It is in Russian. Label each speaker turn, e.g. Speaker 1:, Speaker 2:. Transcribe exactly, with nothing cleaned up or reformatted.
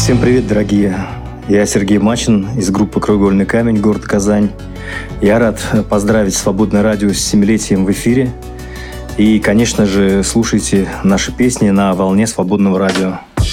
Speaker 1: Всем привет, дорогие! Я Сергей Мачин из группы «Краеугольный камень», город Казань. Я рад поздравить «Свободное радио» с семилетием в эфире. И, конечно же, слушайте наши песни на волне «Свободного радио».